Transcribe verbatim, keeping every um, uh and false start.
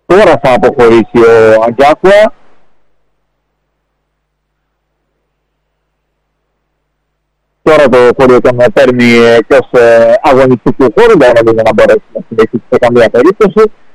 Τώρα θα αποχωρήσει ο Αγκιάκουα. Τώρα το χώριο τον παίρνει εκτός αγωνιστικού χώρου, δεν νομίζω να μπορέσει να συνεχίσει σε καμία περίπτωση.